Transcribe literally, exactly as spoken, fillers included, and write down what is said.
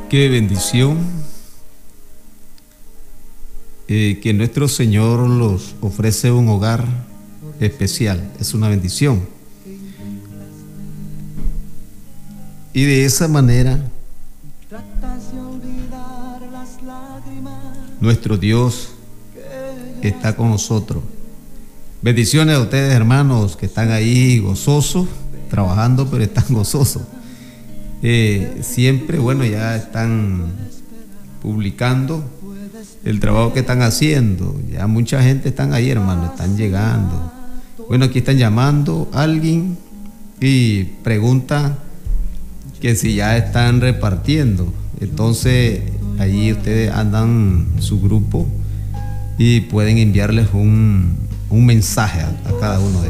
Qué bendición eh, que nuestro Señor los ofrece un hogar especial. Es una bendición. Y de esa manera nuestro Dios está con nosotros. Bendiciones a ustedes, hermanos, que están ahí gozosos, trabajando, pero están gozosos. Eh, siempre, bueno, ya están publicando el trabajo que están haciendo. Ya mucha gente están ahí, hermano, están llegando. Bueno, aquí están llamando a alguien y pregunta que si ya están repartiendo. Entonces, allí ustedes andan su grupo y pueden enviarles un, un mensaje a, a cada uno de ellos.